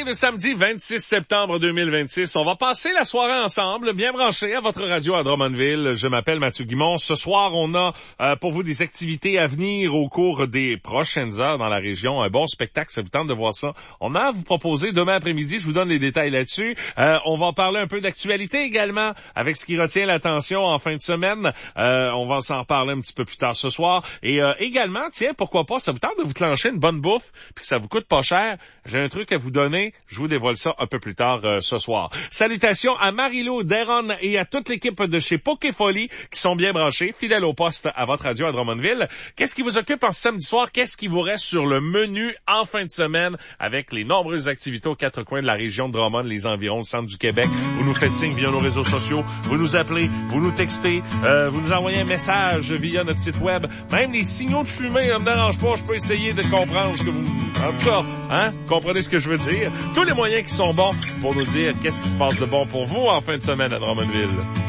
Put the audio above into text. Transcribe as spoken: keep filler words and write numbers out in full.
de samedi vingt-six septembre deux mille vingt-six. On va passer la soirée ensemble, bien branchés à votre radio à Drummondville. Je m'appelle Mathieu Guimond. Ce soir, on a euh, pour vous des activités à venir au cours des prochaines heures dans la région. Un bon spectacle, ça vous tente de voir ça. On a à vous proposer demain après-midi, je vous donne les détails là-dessus. Euh, on va parler un peu d'actualité également, avec ce qui retient l'attention en fin de semaine. Euh, on va s'en parler un petit peu plus tard ce soir. Et euh, également, tiens, pourquoi pas, ça vous tente de vous clencher une bonne bouffe, puis que ça vous coûte pas cher. J'ai un truc à vous donner. Je vous dévoile ça un peu plus tard euh, ce soir. Salutations à Marie-Lou, Deron et à toute l'équipe de chez Pokéfolie qui sont bien branchés, fidèles au poste à votre radio à Drummondville. Qu'est-ce qui vous occupe en ce samedi soir? Qu'est-ce qui vous reste sur le menu en fin de semaine avec les nombreuses activités aux quatre coins de la région de Drummond, les environs, le centre du Québec? Vous nous faites signe via nos réseaux sociaux, vous nous appelez, vous nous textez, euh, vous nous envoyez un message via notre site web. Même les signaux de fumée, ça me dérange pas, je peux essayer de comprendre ce que vous... En tout cas, hein, comprenez ce que je veux dire. Tous les moyens qui sont bons pour nous dire qu'est-ce qui se passe de bon pour vous en fin de semaine à Drummondville.